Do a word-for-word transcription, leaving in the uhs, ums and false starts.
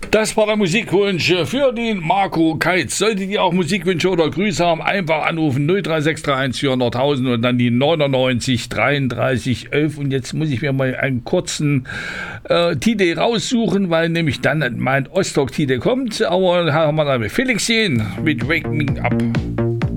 Das war der Musikwunsch für den Marco Keitz. Solltet ihr auch Musikwünsche oder Grüße haben, einfach anrufen null drei sechs drei eins vierhunderttausend und dann die neunundneunzig dreiunddreißig elf. Und jetzt muss ich mir mal einen kurzen äh, Titel raussuchen, weil nämlich dann mein Ostalk-Titel kommt. Aber haben wir da Felixchen mit Wake Me Up.